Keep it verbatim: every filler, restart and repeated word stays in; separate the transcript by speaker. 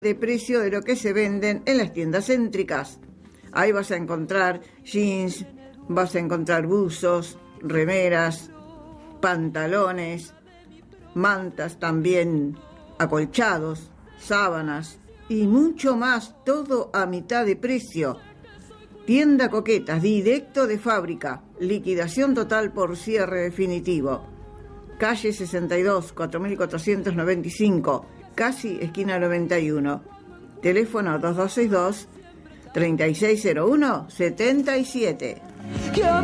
Speaker 1: de precio de lo que se venden en las tiendas céntricas. Ahí vas a encontrar jeans, vas a encontrar buzos, remeras, pantalones, mantas también, acolchados, sábanas y mucho más, todo a mitad de precio. Tienda Coquetas, directo de fábrica, liquidación total por cierre definitivo. Calle sesenta y dos, cuatro mil cuatrocientos noventa y cinco, casi esquina noventa y uno. Teléfono dos dos seis dos, tres seis cero uno, siete siete.